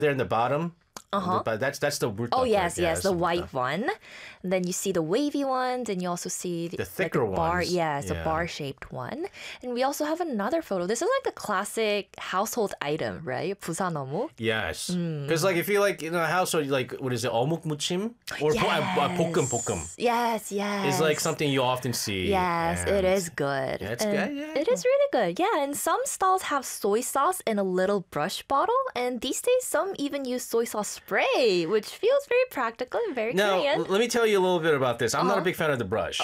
there in the bottom. But that's the burtok. Oh, yes, right there. yes, the That's white one. And then you see the wavy ones, and you also see The thicker like a bar. ones. Yes, a Yeah. bar-shaped one. And we also have another photo. This is like the classic household item, right? 부산 어묵. Yes. Because like if you like in a household, like what is it, 어묵 무침 or 볶음. Yes, yes. Is like something you often see. Yes, it and- is good. Yeah, it's And good, yeah. It is really good. Yeah, and some stalls have soy sauce in a little brush bottle, and these days some even use soy sauce spray, which feels very practical and very Now, Korean. let me tell you a little bit about this. I'm not a big fan of the brush.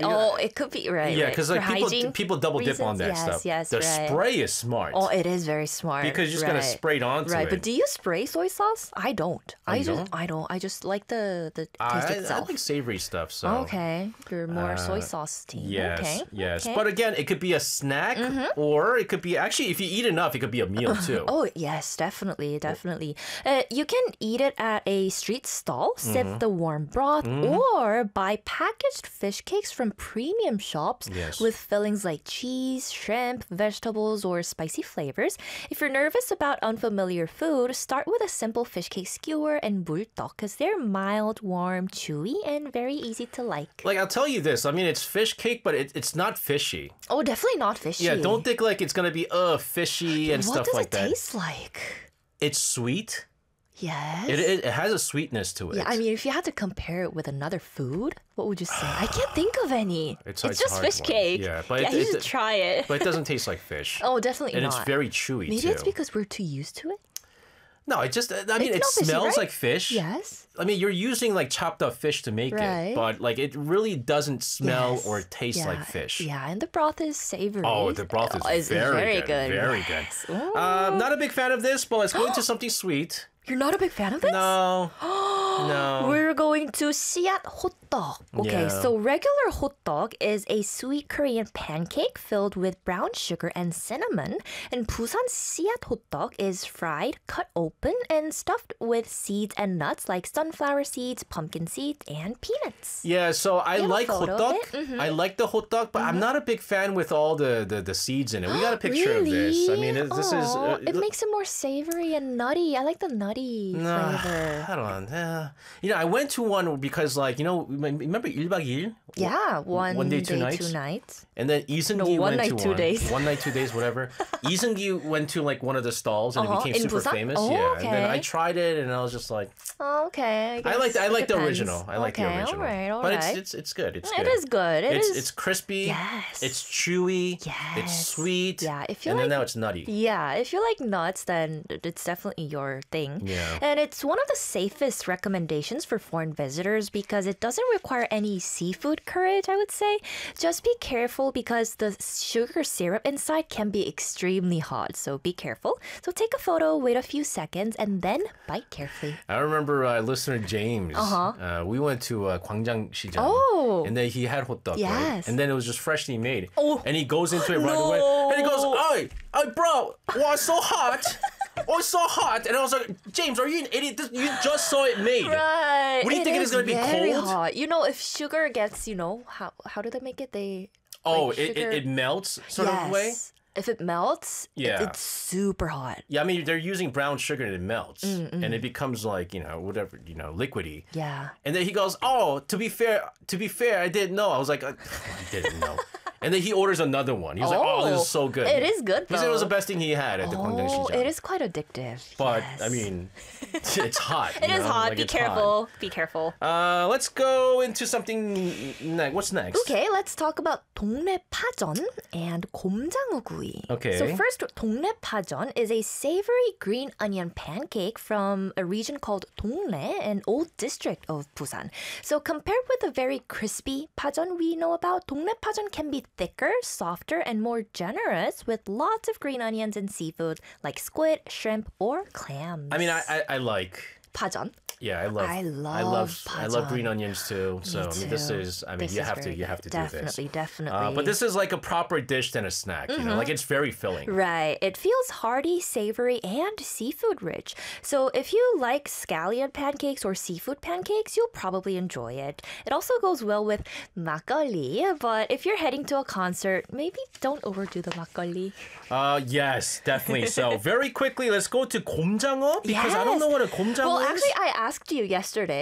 It could be right. Yeah, right. because For like hygiene people double dip on that reasons, stuff. Yes, The right. spray is smart. Oh, it is very smart. Because you're just gonna spray it onto right. it. But do you spray soy sauce? I don't. you don't? I don't. I just like the taste I itself. like savory stuff. So Okay, you're more soy sauce team. Yes, Okay. yes. Okay. But again, it could be a snack, or it could be actually if you eat enough, it could be a meal too. Oh, yes, definitely, definitely. You can eat it at a street stall, sip the warm broth, or buy packaged fish cakes from premium shops Yes. with fillings like cheese, shrimp, vegetables, or spicy flavors. If you're nervous about unfamiliar food, start with a simple fish cake skewer and bulldog because they're mild, warm, chewy, and very easy to like. Like I'll tell you this. I mean, it's fish cake, but it's not fishy. Oh, definitely not fishy. Yeah, don't think like it's gonna be fishy and What stuff does like it that. taste like? It's sweet. Yes. It has a sweetness to it. Yeah, I mean, if you had to compare it with another food, what would you say? I can't think of any. It's just a hard fish one. cake. Yeah, but you it- should try it. but it doesn't taste like fish. Oh, definitely and not. it's very chewy Maybe too. it's because we're too used to it. No, it just I mean It's it not fishy, smells right? like fish. Yes. I mean, you're using like chopped up fish to make Right. it, but like it really doesn't smell Yes. or taste Yeah. like fish. Yeah, and the broth is savory. Oh, the broth is very good. Very Yes. good. Ooh. Not a big fan of this, but let's go into something sweet. You're not a big fan of this? No. No. We're going to 씨앗 호떡. Okay, Yeah. so regular 호떡 is a sweet Korean pancake filled with brown sugar and cinnamon. And Busan 씨앗 호떡 is fried, cut open, and stuffed with seeds and nuts like sunflower seeds, pumpkin seeds, and peanuts. Yeah, so I You have a like photo of hotdog. it? Mm-hmm. I like the hotdog, but I'm not a big fan with all the seeds in it. We got a picture of this. I mean, this is. Aw, it makes it more savory and nutty. I like the nutty flavor. I don't know. I went to one because, like, remember 1박 2일? Yeah, one day, day, 2 nights? 2 nights. And then Iseungi one went night, to 2 one. days. 1 night, 2 days, whatever. Iseungi went to, like, one of the stalls and it became In super Busan? famous. Oh, yeah. And then okay. I tried it and I was just like, Oh, okay. I like the Depends. original. I like the Okay, original. All right, all but right. it's good. It's It good. is good. It's crispy. Yes. It's chewy. Yes. It's sweet. Yeah, if you and then like- now it's nutty. Yeah, if you like nuts, then it's definitely your thing. Yeah. And it's one of the safest recommendations for foreign visitors because it doesn't require any seafood courage, I would say. Just be careful because the sugar syrup inside can be extremely hot, so be careful. So take a photo, wait a few seconds, and then bite carefully. I remember listener James. We went to 광장시장. Oh. And then he had hotdog. Yes. Right? And then it was just freshly made. Oh. And he goes into it right No. away. And he goes, "Hey, bro, wow, it's so hot. Oh, it's so hot." And I was like, "James, are you an idiot? You just saw it made." Right. What do you think it is going to be very cold? hot. If sugar gets, how do they make it? Oh, like it, sugar- it melts sort of way? If it melts, Yeah. it's super hot. Yeah, I mean, they're using brown sugar and it melts. And it becomes like, whatever, liquidy. Yeah. And then he goes, "Oh, to be fair, I didn't know." I was like, "I didn't know." And then he orders another one. He was like, "Oh, this is so good." It is good, He said it was though. the best thing he had at the Oh, 광장시장. it is quite addictive. But, yes. I mean, it's hot. It is hot. Like, Be it's careful. Be careful. hot. Let's go into something next. What's next? Okay, let's talk about 동네 파전 and 곰장어구이. Okay. So first, 동네 파전 is a savory green onion pancake from a region called 동래, an old district of Busan. So compared with the very crispy 파전 we know about, 동네 파전 can be thicker, softer, and more generous with lots of green onions and seafood like squid, shrimp, or clams. I mean, I like 파전. Yeah, I love green onions too. So I mean, this is This you is have to very you have to good. do this. Definitely. But this is like a proper dish than a snack. You know, like it's very filling. Right. It feels hearty, savory, and seafood rich. So if you like scallion pancakes or seafood pancakes, you'll probably enjoy it. It also goes well with makgeolli, but if you're heading to a concert, maybe don't overdo the makgeolli. Yes, definitely. So very quickly, let's go to 곰장어 because I don't Yes. know what a 곰장어 Well, is. actually, I asked you yesterday.